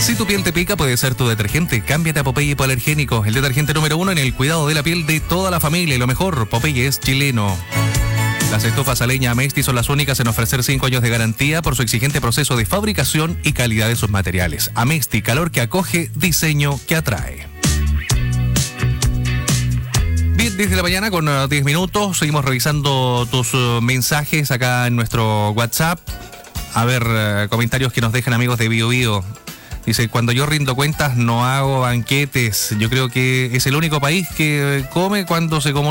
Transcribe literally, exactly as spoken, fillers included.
Si tu piel te pica, puede ser tu detergente. Cámbiate a Popeye Hipoalergénico, el detergente número uno en el cuidado de la piel de toda la familia. Y lo mejor, Popeye es chileno. Las estufas a leña Amesti son las únicas en ofrecer cinco años de garantía por su exigente proceso de fabricación y calidad de sus materiales. Amesti, calor que acoge, diseño que atrae. diez de la mañana con uh, diez minutos. Seguimos revisando tus uh, mensajes acá en nuestro WhatsApp. A ver, uh, comentarios que nos dejan amigos de Bio Bio. Dice, cuando yo rindo cuentas no hago banquetes. Yo creo que es el único país que come cuando se come